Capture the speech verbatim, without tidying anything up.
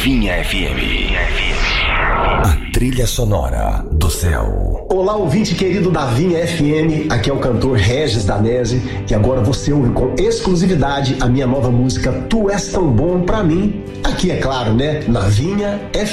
Vinha F M. A trilha sonora do céu. Olá, ouvinte querido da Vinha F M, aqui é o cantor Regis Danese e agora você ouve com exclusividade a minha nova música Tu És Tão Bom Pra Mim, aqui é claro, né, na Vinha F M.